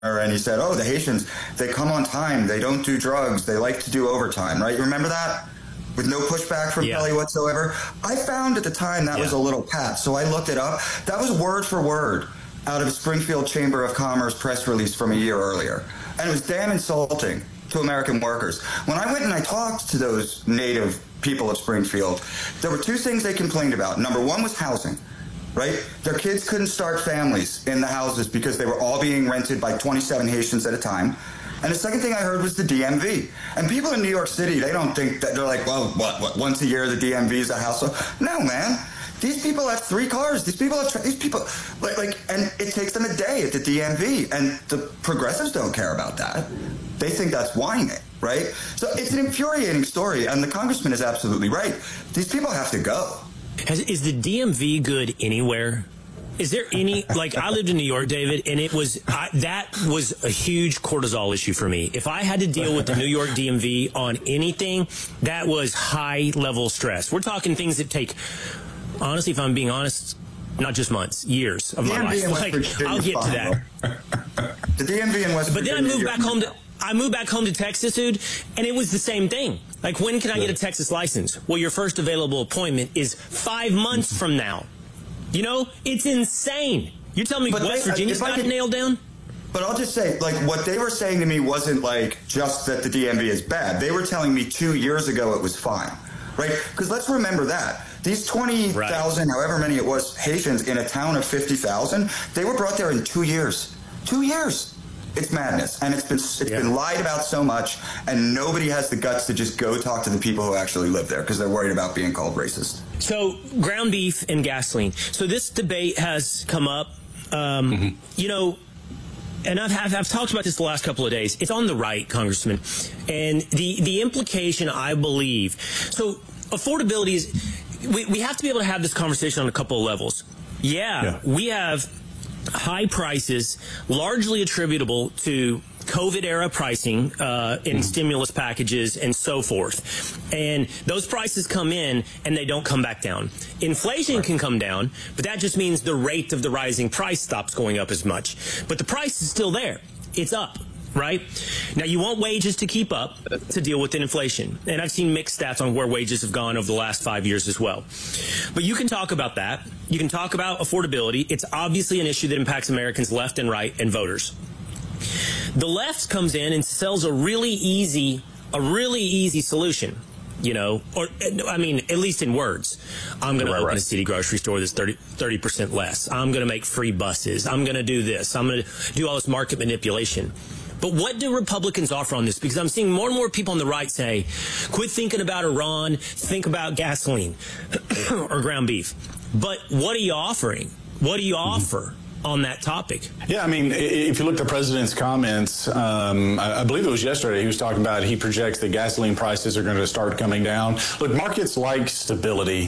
and he said, oh, the Haitians, they come on time, they don't do drugs, they like to do overtime, right? You remember that? With no pushback from Kelly whatsoever. I found at the time that was a little pat, so I looked it up. That was word for word out of a Springfield Chamber of Commerce press release from a year earlier. And it was damn insulting to American workers. When I went and I talked to those native people of Springfield, there were two things they complained about. Number one was housing, right? Their kids couldn't start families in the houses because they were all being rented by 27 Haitians at a time. And the second thing I heard was the DMV. And people in New York City, they don't think that they're like, well, what once a year the DMV is a house? No, man. These people have 3 cars. These people, and it takes them a day at the DMV. And the progressives don't care about that. They think that's whining, right? So it's an infuriating story. And the congressman is absolutely right. These people have to go. Is the DMV good anywhere? Is there any, like, I lived in New York, David, and that was a huge cortisol issue for me. If I had to deal with the New York DMV on anything, that was high-level stress. We're talking things that take, honestly, if I'm being honest, not just months, years of my life. Like, I'll get to that. The DMV in West Virginia. But then I moved back home to Texas, dude, and it was the same thing. Like, when can I get a Texas license? Well, your first available appointment is 5 months from now. You know, it's insane. You're telling me West Virginia's got it nailed down? But I'll just say, like, what they were saying to me wasn't, like, just that the DMV is bad. They were telling me 2 years ago it was fine, right? Because let's remember that. These 20,000, however many it was, Haitians in a town of 50,000, they were brought there in 2 years. 2 years. It's madness. And it's been lied about so much, and nobody has the guts to just go talk to the people who actually live there because they're worried about being called racist. So, ground beef and gasoline. So this debate has come up, you know, and I've talked about this the last couple of days. It's on the right, Congressman. And the implication, I believe, so affordability is, we have to be able to have this conversation on a couple of levels. We have high prices, largely attributable to COVID-era pricing in stimulus packages and so forth. And those prices come in and they don't come back down. Inflation can come down, but that just means the rate of the rising price stops going up as much. But the price is still there. It's up. Right? Now, you want wages to keep up to deal with inflation. And I've seen mixed stats on where wages have gone over the last 5 years as well. But you can talk about that. You can talk about affordability. It's obviously an issue that impacts Americans left and right and voters. The left comes in and sells a really easy solution. You know, or, I mean, at least in words. I'm going to open a city grocery store that's 30% less. I'm going to make free buses. I'm going to do this. I'm going to do all this market manipulation. But what do Republicans offer on this? Because I'm seeing more and more people on the right say, quit thinking about Iran, think about gasoline or ground beef. But what are you offering? What do you offer on that topic? Yeah, I mean, if you look at the president's comments, I believe it was yesterday, he was talking about he projects that gasoline prices are going to start coming down. Look, markets like stability.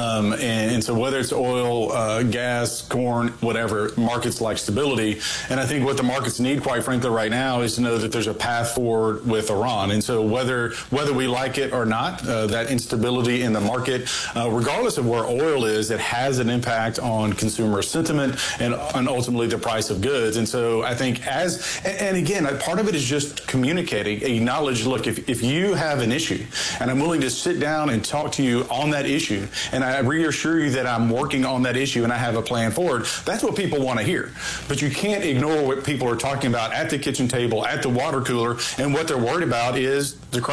And so whether it's oil, gas, corn, whatever, markets like stability. And I think what the markets need, quite frankly, right now is to know that there's a path forward with Iran. And so whether we like it or not, that instability in the market, regardless of where oil is, it has an impact on consumer sentiment and ultimately the price of goods. And so I think and again, part of it is just communicating, acknowledge, look, if you have an issue and I'm willing to sit down and talk to you on that issue, and I reassure you that I'm working on that issue and I have a plan forward, that's what people want to hear. But you can't ignore what people are talking about at the kitchen table, at the water cooler, and what they're worried about is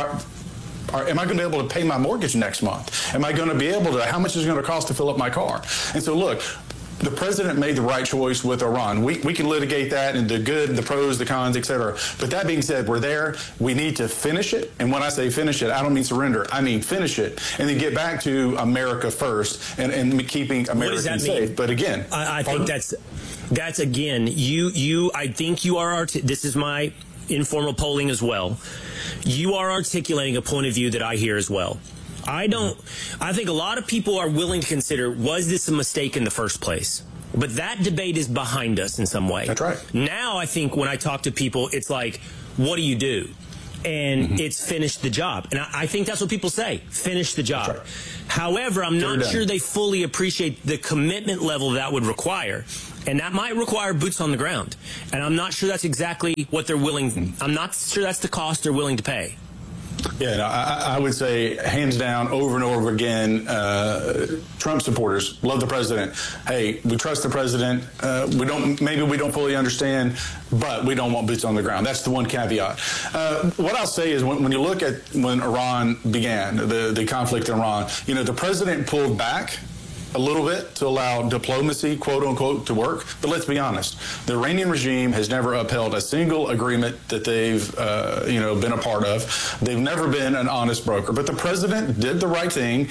am I going to be able to pay my mortgage next month? Am I going to be able to, how much is it going to cost to fill up my car? And so look, the president made the right choice with Iran. We can litigate that and the good, the pros, the cons, et cetera. But that being said, we're there. We need to finish it. And when I say finish it, I don't mean surrender. I mean finish it. And then get back to America first and keeping Americans safe. But again, I think that's again, I think you are, this is my informal polling as well. You are articulating a point of view that I hear as well. I think a lot of people are willing to consider, was this a mistake in the first place? But that debate is behind us in some way. That's right. Now I think when I talk to people, it's like, what do you do? and it's finished the job. And I think that's what people say, finish the job. Right. However, I'm not sure they fully appreciate the commitment level that would require. And that might require boots on the ground. And I'm not sure that's exactly what they're willing. I'm not sure that's the cost they're willing to pay. Yeah, no, I would say hands down over and over again, Trump supporters love the president. Hey, we trust the president. Maybe we don't fully understand, but we don't want boots on the ground. That's the one caveat. What I'll say is when you look at when Iran began, the conflict in Iran, the president pulled back a little bit to allow diplomacy, quote unquote, to work. But let's be honest, the Iranian regime has never upheld a single agreement that they've, been a part of. They've never been an honest broker. But the president did the right thing.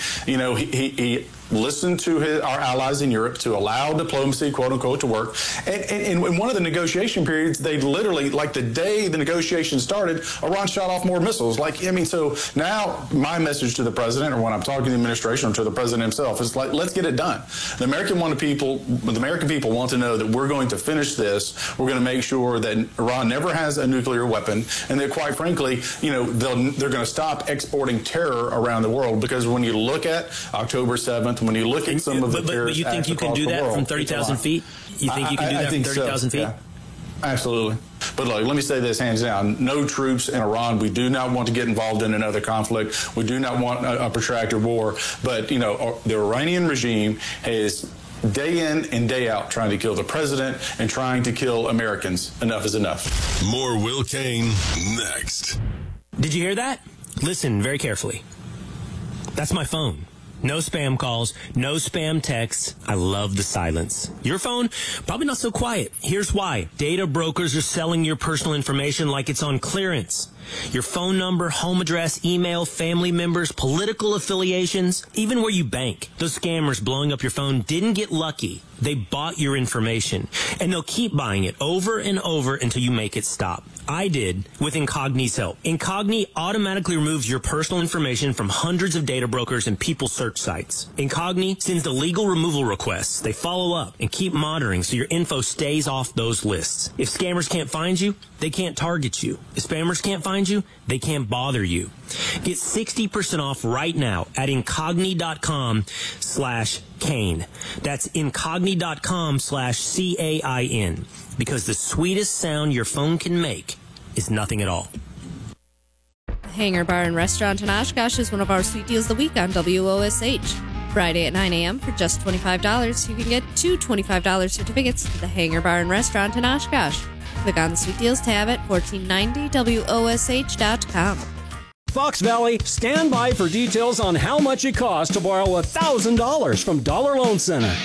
He listened to our allies in Europe to allow diplomacy, quote unquote, to work. And in one of the negotiation periods, they literally, like the day the negotiation started, Iran shot off more missiles. So now my message to the president, or when I'm talking to the administration or to the president himself, is like, let's get it done. The American people want to know that we're going to finish this. We're going to make sure that Iran never has a nuclear weapon, and that, quite frankly, they're going to stop exporting terror around the world. Because when you look at October 7th, when you look at some of the terrorist acts, but you think you can do that from 30,000 feet? You think you can do that from 30,000 feet? Yeah. Absolutely. But look, let me say this hands down. No troops in Iran. We do not want to get involved in another conflict. We do not want a protracted war. But, the Iranian regime is day in and day out trying to kill the president and trying to kill Americans. Enough is enough. More Will Cain next. Did you hear that? Listen very carefully. That's my phone. No spam calls, no spam texts. I love the silence. Your phone, probably not so quiet. Here's why. Data brokers are selling your personal information like it's on clearance. Your phone number, home address, email, family members, political affiliations, even where you bank. Those scammers blowing up your phone didn't get lucky. They bought your information, and they'll keep buying it over and over until you make it stop. I did with Incogni's help. Incogni automatically removes your personal information from hundreds of data brokers and people search sites. Incogni sends the legal removal requests. They follow up and keep monitoring so your info stays off those lists. If scammers can't find you, they can't target you. If spammers can't find you, they can't bother you. Get 60% off right now at incogni.com/Cain. That's incogni.com/CAIN. Because the sweetest sound your phone can make is nothing at all. Hangar Bar and Restaurant in Oshkosh is one of our sweet deals of the week on WOSH. Friday at 9 a.m. for just $25, you can get 2 $25 certificates to the Hangar Bar and Restaurant in Oshkosh. Click on the Sweet Deals tab at 1490WOSH.com. Fox Valley, stand by for details on how much it costs to borrow $1,000 from Dollar Loan Center.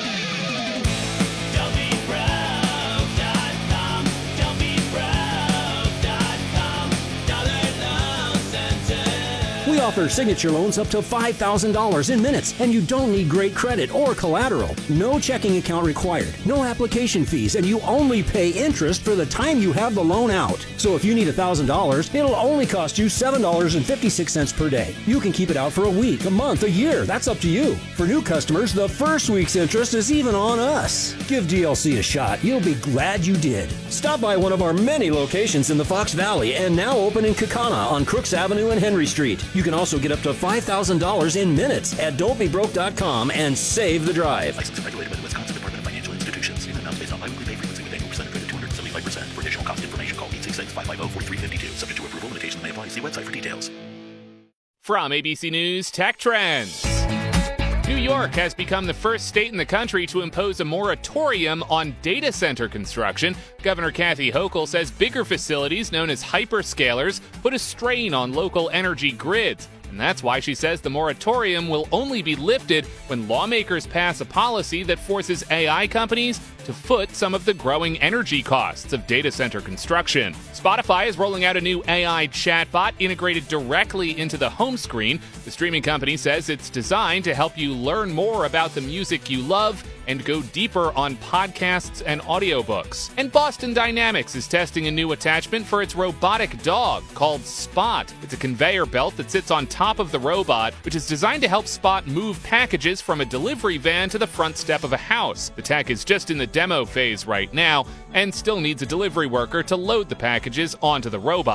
We offer signature loans up to $5,000 in minutes, and you don't need great credit or collateral. No checking account required, no application fees, and you only pay interest for the time you have the loan out. So if you need $1,000, it'll only cost you $7.56 per day. You can keep it out for a week, a month, a year. That's up to you. For new customers, the first week's interest is even on us. Give DLC a shot. You'll be glad you did. Stop by one of our many locations in the Fox Valley and now open in Kaukauna on Crooks Avenue and Henry Street. You can also get up to $5,000 in minutes at don'tbebroke.com and save the drive. License regulated by the Wisconsin Department of Financial Institutions. These amounts based on biweekly pay frequency with annual percentage rate of 275%. For additional cost information, call 866-550-4352. Subject to approval, limitations may apply. See website for details. From ABC News Tech Trends. New York has become the first state in the country to impose a moratorium on data center construction. Governor Kathy Hochul says bigger facilities, known as hyperscalers, put a strain on local energy grids. And that's why she says the moratorium will only be lifted when lawmakers pass a policy that forces AI companies to foot some of the growing energy costs of data center construction. Spotify is rolling out a new AI chatbot integrated directly into the home screen. The streaming company says it's designed to help you learn more about the music you love and go deeper on podcasts and audiobooks. And Boston Dynamics is testing a new attachment for its robotic dog called Spot. It's a conveyor belt that sits on top of the robot, which is designed to help Spot move packages from a delivery van to the front step of a house. The tech is just in the demo phase right now and still needs a delivery worker to load the packages onto the robot.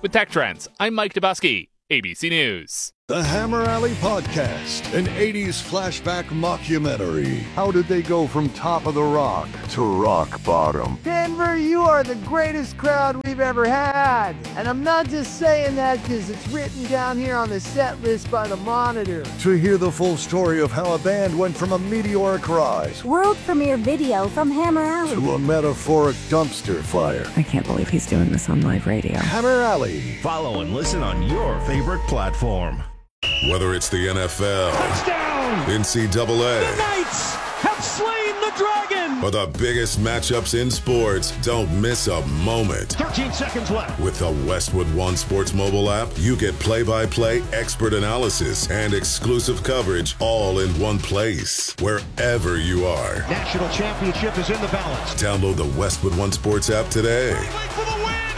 With Tech Trends, I'm Mike Dubusky, ABC News. The Hammer Alley Podcast, an 80s flashback mockumentary. How did they go from top of the rock to rock bottom? Denver, you are the greatest crowd we've ever had. And I'm not just saying that because it's written down here on the set list by the Monitor. To hear the full story of how a band went from a meteoric rise, world premiere video from Hammer Alley, to a metaphoric dumpster fire. I can't believe he's doing this on live radio. Hammer Alley. Follow and listen on your favorite platform. Whether it's the NFL, touchdown, NCAA, the Knights have slain the dragon, or the biggest matchups in sports, don't miss a moment. 13 seconds left. With the Westwood One Sports mobile app, you get play-by-play expert analysis and exclusive coverage all in one place, wherever you are. National championship is in the balance. Download the Westwood One Sports app today. For the win!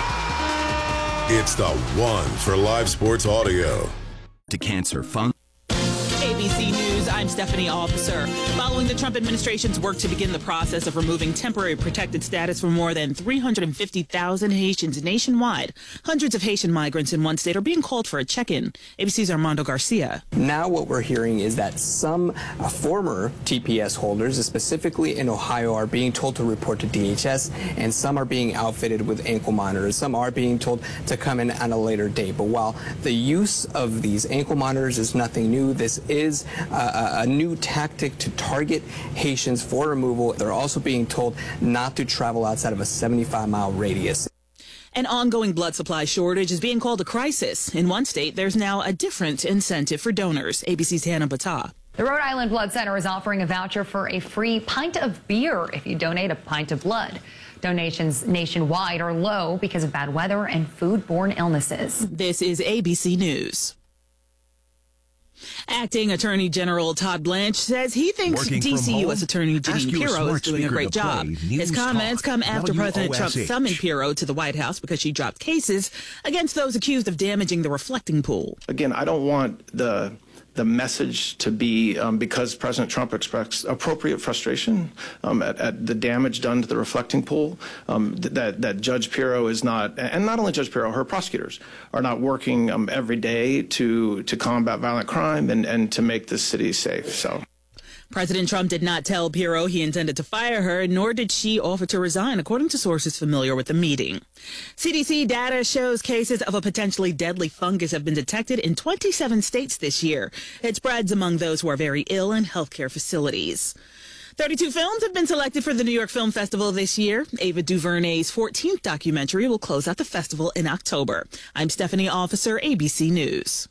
Yeah! It's the one for live sports audio. To cancer fund. ABC News, I'm Stephanie Officer. Following the Trump administration's work to begin the process of removing temporary protected status for more than 350,000 Haitians nationwide, hundreds of Haitian migrants in one state are being called for a check-in. ABC's Armando Garcia. Now what we're hearing is that some former TPS holders, specifically in Ohio, are being told to report to DHS, and some are being outfitted with ankle monitors. Some are being told to come in on a later date. But while the use of these ankle monitors is nothing new, this is a new tactic to target Haitians for removal. They're also being told not to travel outside of a 75-mile radius. An ongoing blood supply shortage is being called a crisis. In one state, there's now a different incentive for donors. ABC's Hannah Battah. The Rhode Island Blood Center is offering a voucher for a free pint of beer if you donate a pint of blood. Donations nationwide are low because of bad weather and foodborne illnesses. This is ABC News. Acting Attorney General Todd Blanche says he thinks D.C. U.S. Attorney Jeanine Pirro is doing a great job. His comments come after President Trump summoned Pirro to the White House because she dropped cases against those accused of damaging the reflecting pool. Again, I don't want the message to be because President Trump expressed appropriate frustration at the damage done to the reflecting pool, that Judge Pirro is not, and not only Judge Pirro, her prosecutors are not working every day to combat violent crime and to make this city safe. So. President Trump did not tell Pirro he intended to fire her, nor did she offer to resign, according to sources familiar with the meeting. CDC data shows cases of a potentially deadly fungus have been detected in 27 states this year. It spreads among those who are very ill in healthcare facilities. 32 films have been selected for the New York Film Festival this year. Ava DuVernay's 14th documentary will close out the festival in October. I'm Stephanie Officer, ABC News.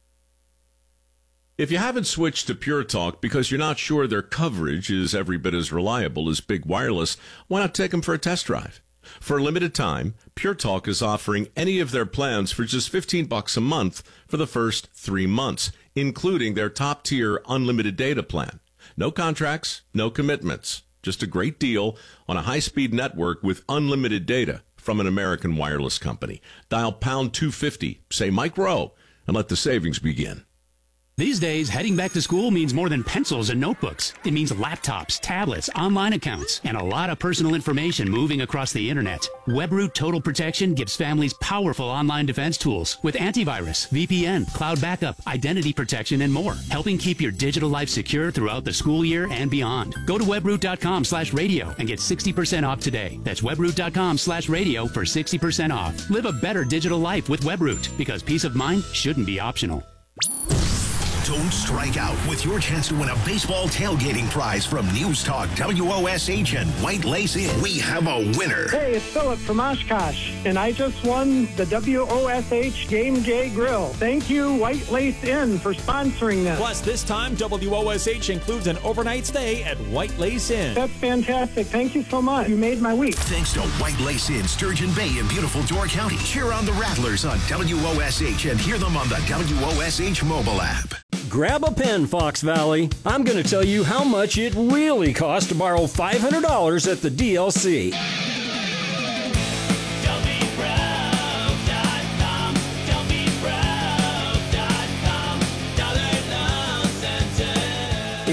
If you haven't switched to Pure Talk because you're not sure their coverage is every bit as reliable as Big Wireless, why not take them for a test drive? For a limited time, Pure Talk is offering any of their plans for just $15 a month for the first 3 months, including their top-tier unlimited data plan. No contracts, no commitments. Just a great deal on a high-speed network with unlimited data from an American wireless company. Dial pound 250, say Mike Rowe, and let the savings begin. These days, heading back to school means more than pencils and notebooks. It means laptops, tablets, online accounts, and a lot of personal information moving across the internet. WebRoot Total Protection gives families powerful online defense tools with antivirus, VPN, cloud backup, identity protection, and more, helping keep your digital life secure throughout the school year and beyond. Go to webroot.com/radio and get 60% off today. That's webroot.com/radio for 60% off. Live a better digital life with WebRoot, because peace of mind shouldn't be optional. Don't strike out with your chance to win a baseball tailgating prize from News Talk WOSH and White Lace Inn. We have a winner. Hey, it's Philip from Oshkosh, and I just won the WOSH Game Day Grill. Thank you, White Lace Inn, for sponsoring this. Plus, this time, WOSH includes an overnight stay at White Lace Inn. That's fantastic. Thank you so much. You made my week. Thanks to White Lace Inn, Sturgeon Bay in beautiful Door County. Cheer on the Rattlers on WOSH and hear them on the WOSH mobile app. Grab a pen, Fox Valley. I'm going to tell you how much it really costs to borrow $500 at the DLC.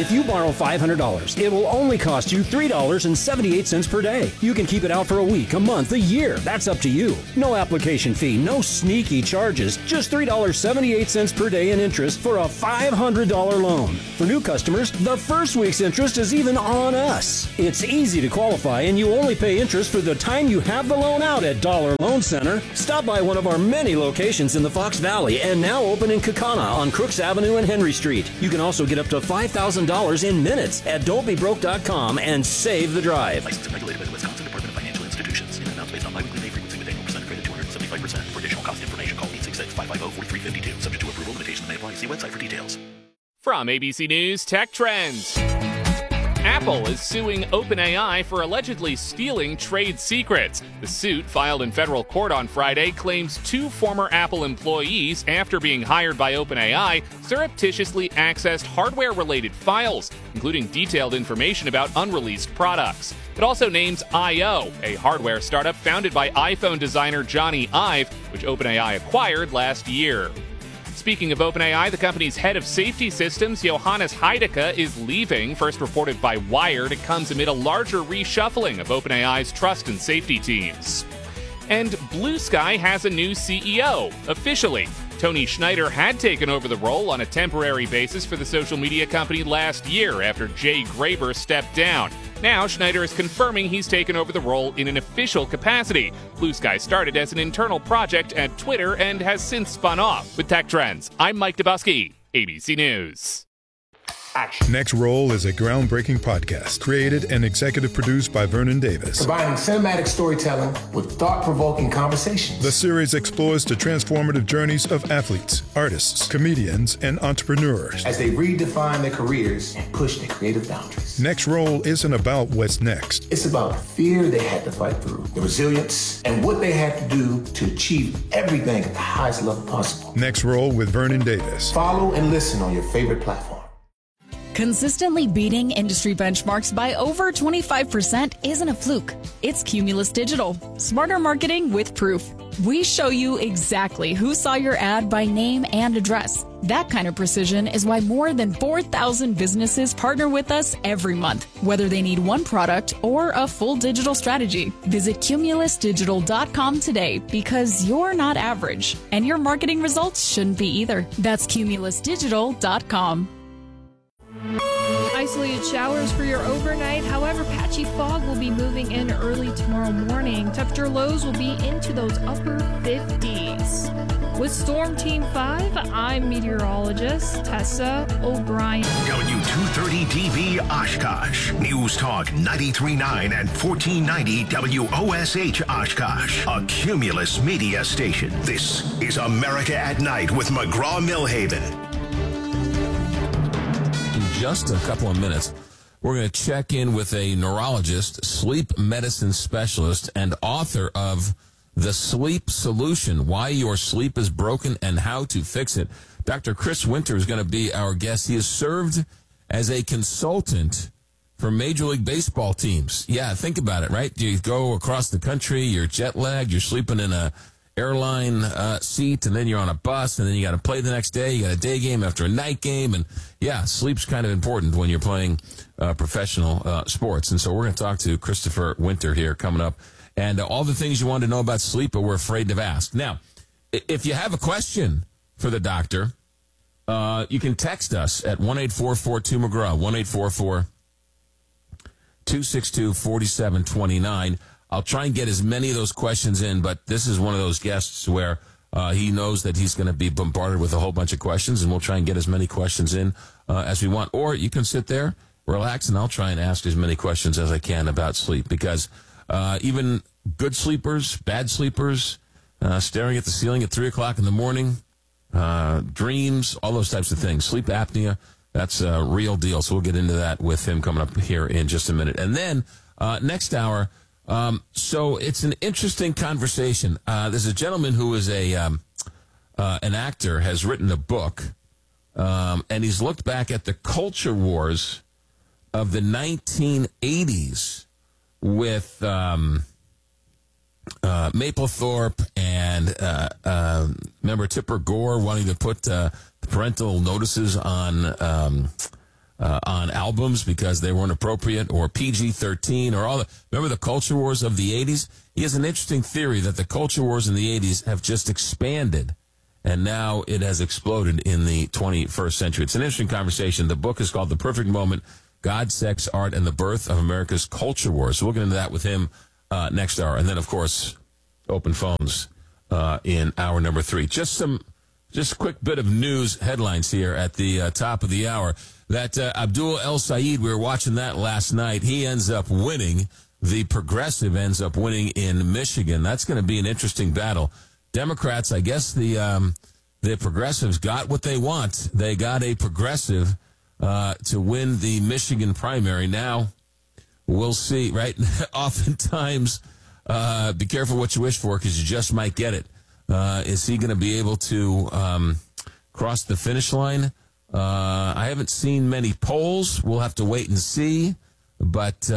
If you borrow $500, it will only cost you $3.78 per day. You can keep it out for a week, a month, a year. That's up to you. No application fee, no sneaky charges, just $3.78 per day in interest for a $500 loan. For new customers, the first week's interest is even on us. It's easy to qualify, and you only pay interest for the time you have the loan out at Dollar Loan Center. Stop by one of our many locations in the Fox Valley and now open in Kaukauna on Crooks Avenue and Henry Street. You can also get up to $5,000 in minutes at don'tbebroke.com and save the drive. Licensed and regulated by the Wisconsin Department of Financial Institutions. In amounts based on biweekly pay frequency with annual percent credit 275%. For additional cost information, call 866-550-4352. Subject to approval, limitations may apply. See website for details. From ABC News Tech Trends. Apple is suing OpenAI for allegedly stealing trade secrets. The suit, filed in federal court on Friday, claims 2 former Apple employees, after being hired by OpenAI, surreptitiously accessed hardware-related files, including detailed information about unreleased products. It also names I.O., a hardware startup founded by iPhone designer Johnny Ive, which OpenAI acquired last year. Speaking of OpenAI, the company's head of safety systems, Johannes Heidecke, is leaving. First reported by Wired, it comes amid a larger reshuffling of OpenAI's trust and safety teams. And Blue Sky has a new CEO, officially. Tony Schneider had taken over the role on a temporary basis for the social media company last year after Jay Graber stepped down. Now, Schneider is confirming he's taken over the role in an official capacity. Blue Sky started as an internal project at Twitter and has since spun off. With Tech Trends, I'm Mike Dabusky, ABC News. Next Roll is a groundbreaking podcast created and executive produced by Vernon Davis. Combining cinematic storytelling with thought-provoking conversations. The series explores the transformative journeys of athletes, artists, comedians, and entrepreneurs as they redefine their careers and push their creative boundaries. Next Roll isn't about what's next. It's about the fear they had to fight through, the resilience, and what they had to do to achieve everything at the highest level possible. Next Roll with Vernon Davis. Follow and listen on your favorite platform. Consistently beating industry benchmarks by over 25% isn't a fluke. It's Cumulus Digital. Smarter marketing with proof. We show you exactly who saw your ad by name and address. That kind of precision is why more than 4,000 businesses partner with us every month, whether they need one product or a full digital strategy. Visit cumulusdigital.com today, because you're not average, and your marketing results shouldn't be either. That's cumulusdigital.com. Isolated showers for your overnight. However, patchy fog will be moving in early tomorrow morning. Temperature lows will be into those upper 50s. With Storm Team 5, I'm meteorologist Tessa O'Brien. W230 TV Oshkosh. News Talk 93.9 and 1490 WOSH Oshkosh. A Cumulus media station. This is America at Night with McGraw-Milhaven. Just a couple of minutes, we're going to check in with a neurologist, sleep medicine specialist, and author of The Sleep Solution, Why Your Sleep is Broken and How to Fix It. Dr. Chris Winter is going to be our guest. He has served as a consultant for Major League Baseball teams. Yeah, think about it, right? You go across the country, you're jet lagged, you're sleeping in a airline seat, and then you're on a bus, and then you got to play the next day. You got a day game after a night game, and yeah, sleep's kind of important when you're playing professional sports. And so we're going to talk to Christopher Winter here coming up, and all the things you wanted to know about sleep but were afraid to ask. Now, if you have a question for the doctor, you can text us at 1-844-2McGraw, 1-844-262-4729. I'll try and get as many of those questions in, but this is one of those guests where he knows that he's going to be bombarded with a whole bunch of questions, and we'll try and get as many questions in as we want. Or you can sit there, relax, and I'll try and ask as many questions as I can about sleep, because even good sleepers, bad sleepers, staring at the ceiling at 3 o'clock in the morning, dreams, all those types of things. Sleep apnea, that's a real deal. So we'll get into that with him coming up here in just a minute. And then next hour, so it's an interesting conversation. There's a gentleman who is an actor, has written a book, and he's looked back at the culture wars of the 1980s with Mapplethorpe and remember Tipper Gore wanting to put parental notices on on albums because they weren't appropriate, or PG-13, or all the... Remember the culture wars of the 80s? He has an interesting theory that the culture wars in the 80s have just expanded, and now it has exploded in the 21st century. It's an interesting conversation. The book is called The Perfect Moment, God, Sex, Art, and the Birth of America's Culture Wars. So we'll get into that with him next hour. And then, of course, open phones in hour number 3. Just a quick bit of news headlines here at the top of the hour. That Abdul El Sayed, we were watching that last night. He ends up winning. The Progressive ends up winning in Michigan. That's going to be an interesting battle. Democrats, I guess the Progressives got what they want. They got a Progressive to win the Michigan primary. Now, we'll see, right? Oftentimes, be careful what you wish for because you just might get it. Is he going to be able to cross the finish line? I haven't seen many polls. We'll have to wait and see. But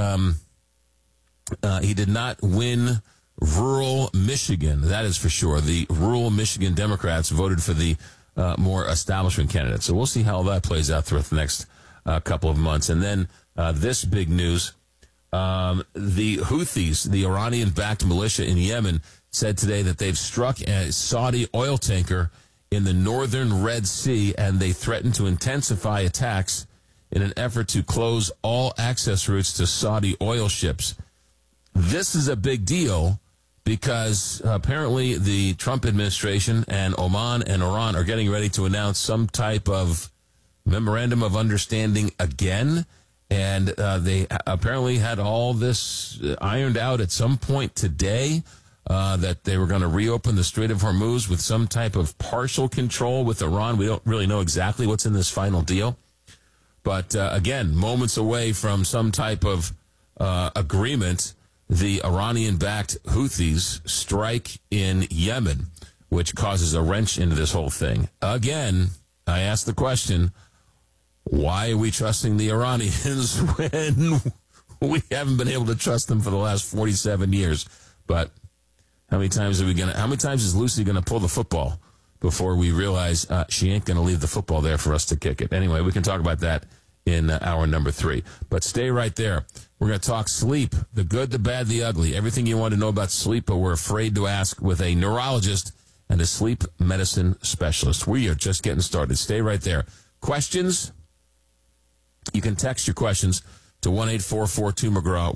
he did not win rural Michigan. That is for sure. The rural Michigan Democrats voted for the more establishment candidate. So we'll see how that plays out throughout the next couple of months. And then this big news. The Houthis, the Iranian-backed militia in Yemen, said today that they've struck a Saudi oil tanker in the northern Red Sea, and they threatened to intensify attacks in an effort to close all access routes to Saudi oil ships. This is a big deal because apparently the Trump administration and Oman and Iran are getting ready to announce some type of memorandum of understanding again. And they apparently had all this ironed out at some point today, that they were going to reopen the Strait of Hormuz with some type of partial control with Iran. We don't really know exactly what's in this final deal. But again, moments away from some type of agreement, the Iranian-backed Houthis strike in Yemen, which causes a wrench into this whole thing. Again, I ask the question, why are we trusting the Iranians when we haven't been able to trust them for the last 47 years? But how many times is Lucy going to pull the football before we realize she ain't going to leave the football there for us to kick it? Anyway, we can talk about that in hour number 3. But stay right there. We're going to talk sleep, the good, the bad, the ugly, everything you want to know about sleep, but we're afraid to ask, with a neurologist and a sleep medicine specialist. We are just getting started. Stay right there. Questions? You can text your questions to 1-844-2-McGraw,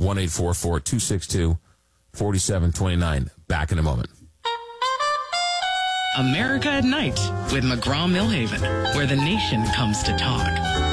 1-844-262-4729. Back in a moment. America at Night with McGraw-Millhaven, where the nation comes to talk.